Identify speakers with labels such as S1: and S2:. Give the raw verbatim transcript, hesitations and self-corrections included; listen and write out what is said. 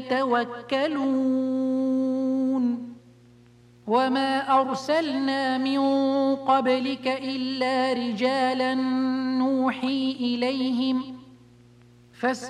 S1: يتوكلون وما أرسلنا من قبلك إلا رجالا نوحي إليهم فاسألوا